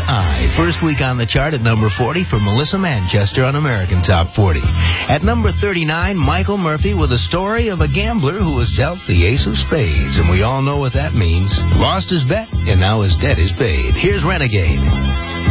Eye. First week on the chart at number 40 for Melissa Manchester on American Top 40. At number 39, Michael Murphy with a story of a gambler who was dealt the ace of spades. And we all know what that means. Lost his bet, and now his debt is paid. Here's Renegade.